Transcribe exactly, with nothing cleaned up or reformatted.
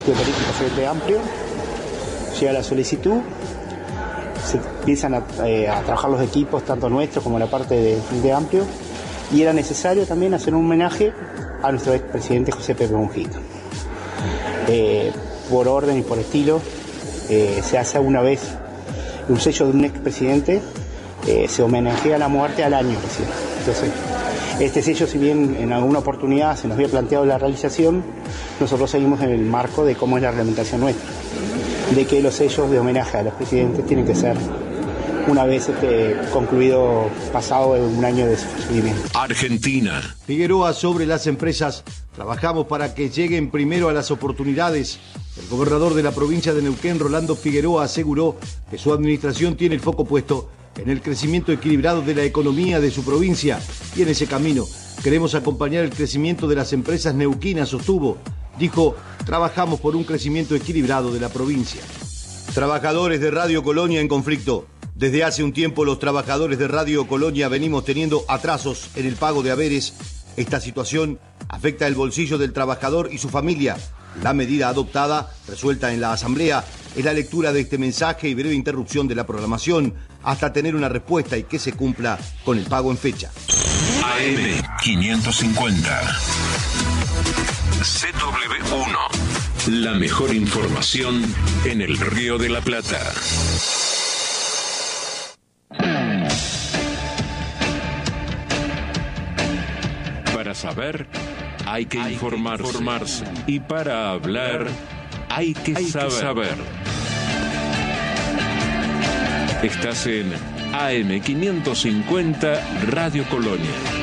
de política Frente Amplio, llega la solicitud, se empiezan a, eh, a trabajar los equipos, tanto nuestros como la parte de Frente Amplio, y era necesario también hacer un homenaje a nuestro expresidente José Pepe Mujica. Eh, por orden y por estilo, eh, se hace una vez un sello de un expresidente, eh, se homenajea la muerte al año recién. Entonces, este sello, si bien en alguna oportunidad se nos había planteado la realización, nosotros seguimos en el marco de cómo es la reglamentación nuestra, de que los sellos de homenaje a los presidentes tienen que ser una vez este, concluido, pasado un año de su fallecimiento. Argentina. Figueroa sobre las empresas. Trabajamos para que lleguen primero a las oportunidades. El gobernador de la provincia de Neuquén, Rolando Figueroa, aseguró que su administración tiene el foco puesto en el crecimiento equilibrado de la economía de su provincia, y en ese camino queremos acompañar el crecimiento de las empresas neuquinas, sostuvo. Dijo, trabajamos por un crecimiento equilibrado de la provincia. Trabajadores de Radio Colonia en conflicto. Desde hace un tiempo los trabajadores de Radio Colonia venimos teniendo atrasos en el pago de haberes. Esta situación afecta el bolsillo del trabajador y su familia. La medida adoptada, resuelta en la Asamblea, es la lectura de este mensaje y breve interrupción de la programación hasta tener una respuesta y que se cumpla con el pago en fecha. A M quinientos cincuenta. C W uno. La mejor información en el Río de la Plata. Para saber, hay que hay informarse. Que informarse. Y para hablar, hay que, hay saber. que saber. Estás en A M quinientos cincuenta Radio Colonia.